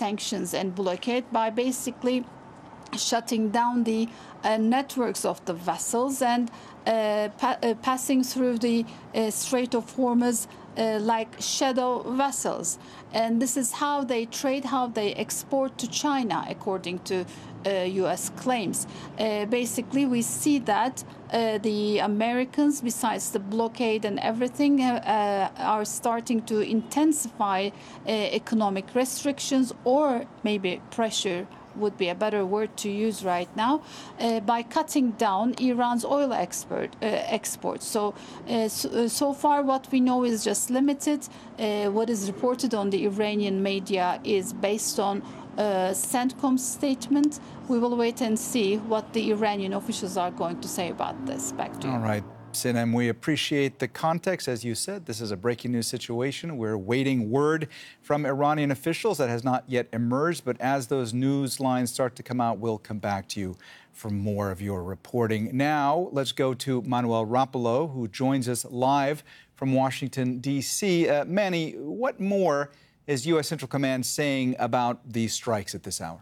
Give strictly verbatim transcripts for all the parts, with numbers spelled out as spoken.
sanctions and blockade by basically shutting down the uh, networks of the vessels and uh, pa- uh, passing through the uh, Strait of Hormuz uh, like shadow vessels. And this is how they trade, how they export to China, according to uh, U S claims. Uh, basically, we see that uh, the Americans, besides the blockade and everything, uh, are starting to intensify uh, economic restrictions, or maybe pressure would be a better word to use right now, uh, by cutting down Iran's oil export, uh, exports. So, uh, so, so far what we know is just limited. Uh, what is reported on the Iranian media is based on uh, CENTCOM's statement. We will wait and see what the Iranian officials are going to say about this. Back to you. All right. Sinem, we appreciate the context. As you said, this is a breaking news situation. We're waiting word from Iranian officials that has not yet emerged. But as those news lines start to come out, we'll come back to you for more of your reporting. Now, let's go to Manuel Rapolo, who joins us live from Washington, D C. Uh, Manny, what more is U S Central Command saying about these strikes at this hour?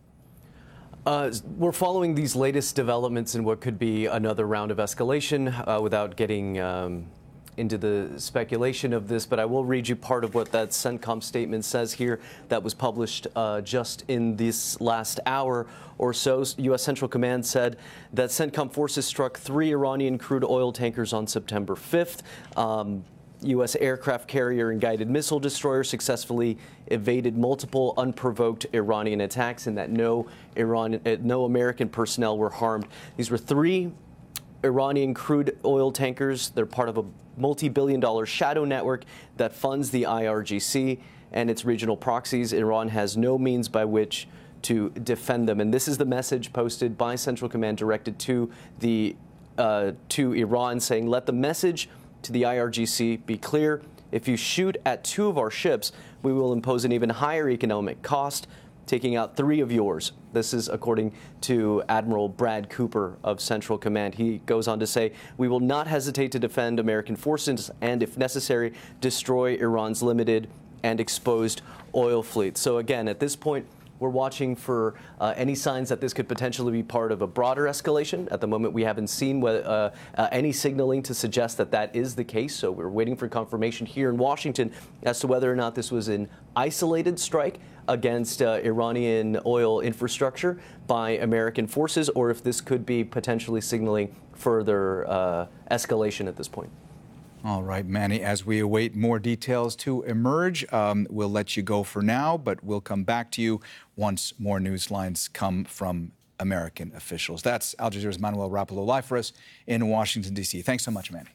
Uh, we're following these latest developments in what could be another round of escalation uh, without getting um, into the speculation of this, but I will read you part of what that CENTCOM statement says here that was published uh, just in this last hour or so. U S Central Command said that CENTCOM forces struck three Iranian crude oil tankers on September fifth. Um, U S aircraft carrier and guided missile destroyer successfully evaded multiple unprovoked Iranian attacks, and that no Iran, no American personnel were harmed. These were three Iranian crude oil tankers. They're part of a multi-billion dollar shadow network that funds the I R G C and its regional proxies. Iran has no means by which to defend them. And this is the message posted by Central Command directed to the uh, to Iran, saying, let the message to the I R G C be clear. If you shoot at two of our ships, we will impose an even higher economic cost, taking out three of yours. This is according to Admiral Brad Cooper of Central Command. He goes on to say, we will not hesitate to defend American forces and, if necessary, destroy Iran's limited and exposed oil fleet. So again, at this point, we're watching for uh, any signs that this could potentially be part of a broader escalation. At the moment, we haven't seen whether, uh, uh, any signaling to suggest that that is the case. So we're waiting for confirmation here in Washington as to whether or not this was an isolated strike against uh, Iranian oil infrastructure by American forces, or if this could be potentially signaling further uh, escalation at this point. All right, Manny, as we await more details to emerge, um, we'll let you go for now, but we'll come back to you once more news lines come from American officials. That's Al Jazeera's Manuel Rapolo live for us in Washington, D C. Thanks so much, Manny.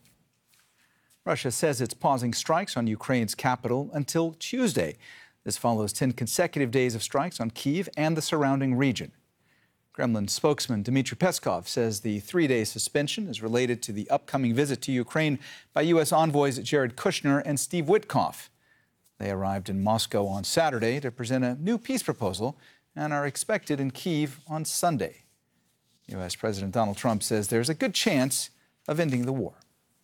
Russia says it's pausing strikes on Ukraine's capital until Tuesday. This follows ten consecutive days of strikes on Kyiv and the surrounding region. Kremlin spokesman Dmitry Peskov says the three-day suspension is related to the upcoming visit to Ukraine by U S envoys Jared Kushner and Steve Witkoff. They arrived in Moscow on Saturday to present a new peace proposal and are expected in Kyiv on Sunday. U S President Donald Trump says there's a good chance of ending the war.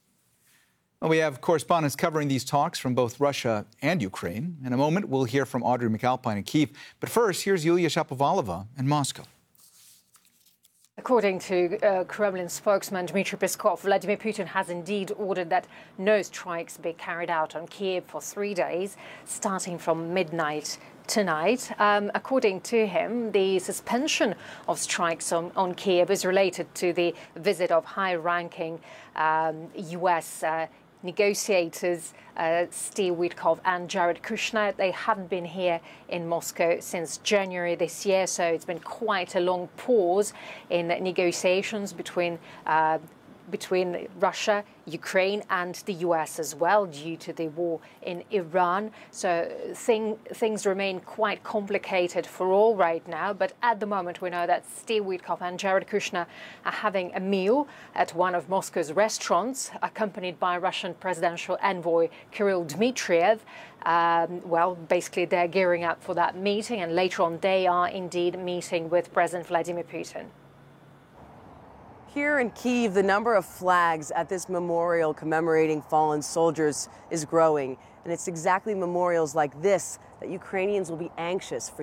Well, we have correspondents covering these talks from both Russia and Ukraine. In a moment, we'll hear from Audrey McAlpine in Kyiv. But first, here's Yulia Shapovalova in Moscow. According to uh, Kremlin spokesman Dmitry Peskov, Vladimir Putin has indeed ordered that no strikes be carried out on Kyiv for three days, starting from midnight tonight. Um, according to him, the suspension of strikes on, on Kyiv is related to the visit of high-ranking um, U S uh, negotiators uh, Steve Witkoff and Jared Kushner. They haven't been here in Moscow since January this year, so it's been quite a long pause in negotiations between uh, between Russia, Ukraine and the U S as well due to the war in Iran. So thing, things remain quite complicated for all right now. But at the moment, we know that Steve Witkoff and Jared Kushner are having a meal at one of Moscow's restaurants, accompanied by Russian presidential envoy Kirill Dmitriev. Um, well, basically, they're gearing up for that meeting, and later on, they are indeed meeting with President Vladimir Putin. Here in Kyiv, the number of flags at this memorial commemorating fallen soldiers is growing. And it's exactly memorials like this that Ukrainians will be anxious for